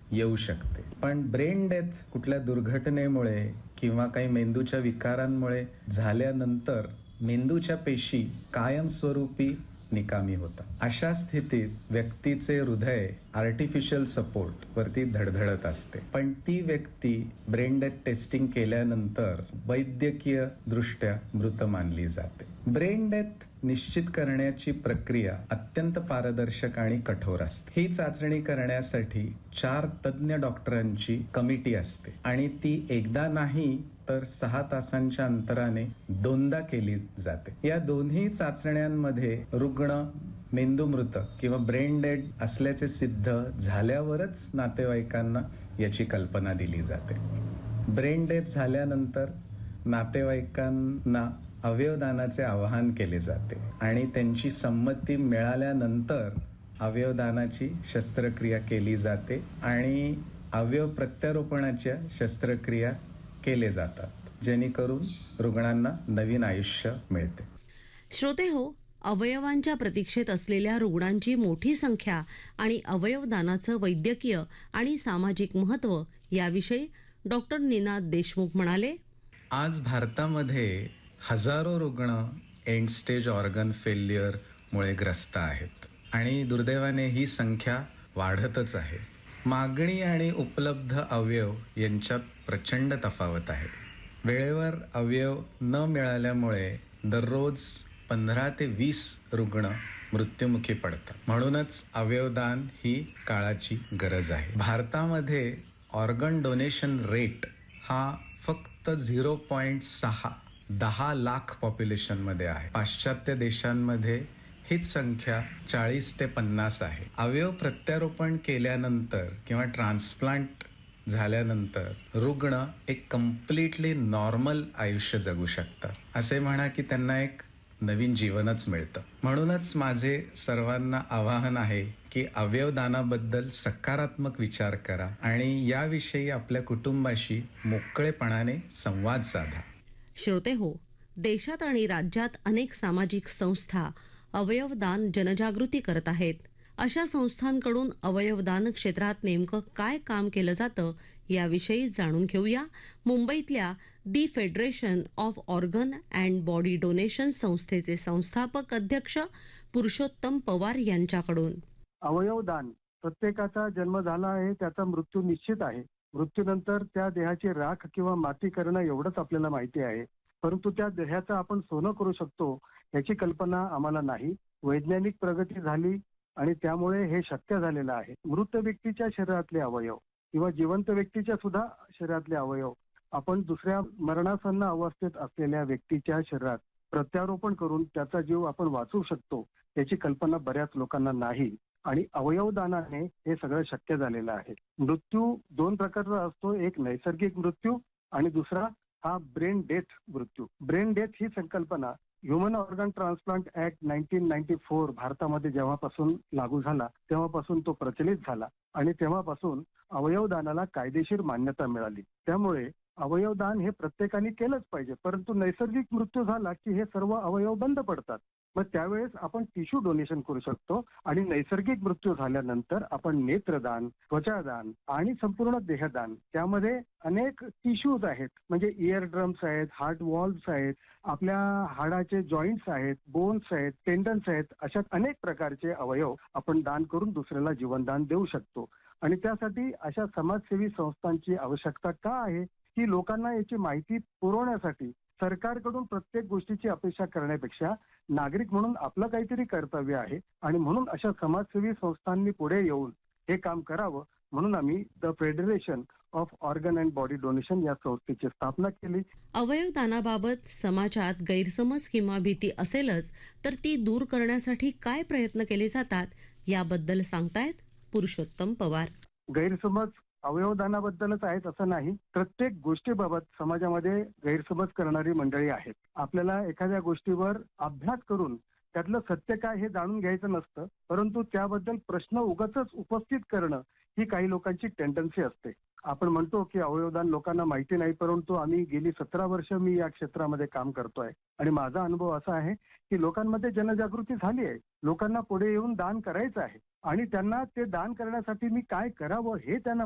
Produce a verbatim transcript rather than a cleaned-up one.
येऊ शकते. पण ब्रेन डेथ कुठल्या दुर्घटनेमुळे किंवा काही मेंदूच्या विकारांमुळे झाल्यानंतर मेंदूच्या पेशी कायमस्वरूपी निकामी होतात. अशा स्थितीत व्यक्तीचे हृदय आर्टिफिशियल सपोर्ट वरती धडधडत असते. पण ती व्यक्ती ब्रेन डेथ टेस्टिंग केल्यानंतर वैद्यकीय दृष्ट्या मृत मानली जाते. ब्रेन डेथ निश्चित करण्याची प्रक्रिया अत्यंत पारदर्शक आणि कठोर असते. ही चाचणी करण्यासाठी चार तज्ञ डॉक्टरांची कमिटी असते आणि ती एकदा नाही तर सहा तासांच्या अंतराने दोनदा केली जाते. या दोन्ही चाचण्यांमध्ये रुग्ण मेंदूमृत किंवा ब्रेन डेड असल्याचे सिद्ध झाल्यावरच नातेवाईकांना याची कल्पना दिली जाते. ब्रेन डेथ झाल्यानंतर नातेवाईकांना अवयवदानाचे आवाहन केले जाते आणि त्यांची संमती मिळाल्यानंतर अवयवदानाची शस्त्रक्रिया केली जाते आणि अवयव प्रत्यारोपणाच्या शस्त्रक्रिया केले जातात, जेणेकरून रुग्णांना नवीन आयुष्य मिळते. श्रोते हो, अवयवांच्या प्रतीक्षेत असलेल्या रुग्णांची मोठी संख्या आणि अवयवदानाचं वैद्यकीय आणि सामाजिक महत्त्व याविषयी डॉक्टर निनाद देशमुख म्हणाले. आज भारतामध्ये हजारो रुग्ण एंड स्टेज ऑर्गन फेल्युअर मुळे ग्रस्त आहेत आणि दुर्दैवाने ही संख्या वाढतच आहे. मागणी आणि उपलब्ध अवयव यांच्यात प्रचंड तफावत आहे. वेळेवर अवयव न मिळाल्यामुळे दररोज पंधरा ते वीस रुग्ण मृत्युमुखी पडतात. म्हणूनच अवयवदान ही काळाची गरज आहे. भारतामध्ये ऑर्गन डोनेशन रेट हा फक्त झिरो पॉईंट सहा दहा लाख पॉप्युलेशन मध्ये आहे. पाश्चात्य देशांमध्ये हीच संख्या चाळीस ते पन्नास आहे. अवयव प्रत्यारोपण केल्यानंतर किंवा ट्रान्सप्लांट झाल्यानंतर रुग्ण एक कम्प्लिटली नॉर्मल आयुष्य जगू शकतात. असे म्हणा की त्यांना एक नवीन जीवनच मिळतं. म्हणूनच माझे सर्वांना आवाहन आहे की अवयवदानाबद्दल सकारात्मक विचार करा आणि याविषयी आपल्या कुटुंबाशी मोकळेपणाने संवाद साधा. श्रोते हो, देशात आणि राज्यात अनेक सामाजिक संस्था अवयवदान जनजागृती करत आहेत. अशा संस्थांकडून अवयवदान क्षेत्रात नेमकं काय काम केलं जातं याविषयी जाणून घेऊया मुंबईतल्या दी federation of organ and body donation संस्थेचे संस्थापक अध्यक्ष पुरुषोत्तम पवार यांच्याकडून. अवयवदान, प्रत्येकाचा जन्म झाला आहे, त्याचा मृत्यू निश्चित आहे. मृत्यूनंतर त्या देहाची राख किंवा माती करणं एवढंच आपल्याला माहिती आहे. परंतु त्या देहाचं आपण सोनं करू शकतो याची कल्पना आम्हाला नाही. वैज्ञानिक प्रगती झाली आणि त्यामुळे हे शक्य झालेलं आहे. मृत व्यक्तीच्या शरीरातले अवयव किंवा जिवंत व्यक्तीच्या सुद्धा शरीरातले अवयव आपण दुसऱ्या मरणासन्न अवस्थेत असलेल्या व्यक्तीच्या शरीरात प्रत्यारोपण करून त्याचा जीव आपण वाचवू शकतो याची कल्पना बऱ्याच लोकांना नाही आणि अवयवदानाने हे सगळं शक्य झालेलं आहे. मृत्यू दोन प्रकारचा असतो, एक नैसर्गिक मृत्यू आणि दुसरा हा ब्रेन डेथ मृत्यू. ब्रेन डेथ ही संकल्पना human organ transplant act nineteen ninety four भारतामध्ये जेव्हापासून लागू झाला तेव्हापासून तो प्रचलित झाला आणि तेव्हापासून अवयवदानाला कायदेशीर मान्यता मिळाली. त्यामुळे अवयवदान हे प्रत्येकाने केलंच पाहिजे. परंतु नैसर्गिक मृत्यू झाला की हे सर्व अवयव बंद पडतात. मग त्यावेळेस आपण टिश्यू डोनेशन करू शकतो आणि नैसर्गिक मृत्यू झाल्यानंतर आपण नेत्रदान, त्वचादान आणि संपूर्ण देहदान, त्यामध्ये अनेक टिश्यूज आहेत, म्हणजे इयर ड्रम्स आहेत, हार्ट वॉल्व्स आहेत, आपल्या हाडाचे जॉईंट्स आहेत, बोन्स आहेत, टेंडन्स आहेत, अशा अनेक प्रकारचे अवयव आपण दान करून दुसऱ्याला जीवनदान देऊ शकतो. आणि त्यासाठी अशा समाजसेवी संस्थांची आवश्यकता का आहे की लोकांना याची माहिती पुरवण्यासाठी सरकारकडून प्रत्येक गोष्टीची अपेक्षा करण्यापेक्षा नागरिक म्हणून आपलं काहीतरी कर्तव्य आहे आणि म्हणून अशा समाजसेवी संस्थांनी पुढे येऊन हे काम करावं म्हणून आम्ही the federation of organ and body donation या संस्थेची स्थापना केली. अवयवदानाबाबत समाजात गैरसमज किंवा भीती असेलच तर ती दूर करण्यासाठी काय प्रयत्न केले जातात याबद्दल सांगतायत पुरुषोत्तम पवार. गैरसमज अवयवदानाबद्दलच आहेत असं नाही, प्रत्येक गोष्टीबाबत समाजामध्ये गैरसमज करणारी मंडळी आहेत. आपल्याला एखाद्या गोष्टीवर अभ्यास करून त्यातलं सत्य काय हे जाणून घ्यायचं नसतं, परंतु त्याबद्दल प्रश्न उगाचच उपस्थित करणं ही काही लोकांची टेंडन्सी असते. आपण म्हणतो की अवयवदान लोकांना माहिती नाही, परंतु आम्ही गेली सतरा वर्ष मी या क्षेत्रामध्ये काम करतोय आणि माझा अनुभव असा आहे की लोकांमध्ये जनजागृती झाली आहे. लोकांना पुढे येऊन दान करायचं आहे आणि त्यांना ते दान करण्यासाठी मी काय करावं हे त्यांना